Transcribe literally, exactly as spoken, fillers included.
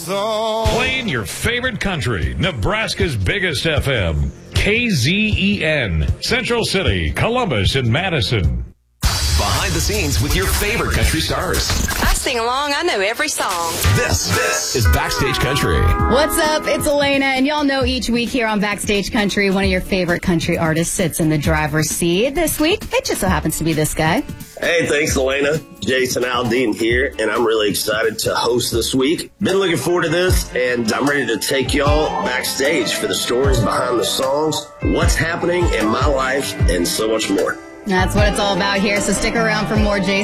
song. Playing your favorite country, Nebraska's biggest F M, K Z E N, Central City, Columbus, and Madison. Behind the scenes with your favorite country stars. I sing along. I know every song. This, this is Backstage Country. What's up? It's Elena, and y'all know each week here on Backstage Country, one of your favorite country artists sits in the driver's seat. This week, it just so happens to be this guy. Hey, thanks, Elena. Jason Aldean here, and I'm really excited to host this week. Been looking forward to this, and I'm ready to take y'all backstage for the stories behind the songs, what's happening in my life, and so much more. That's what it's all about here, so stick around for more Jason.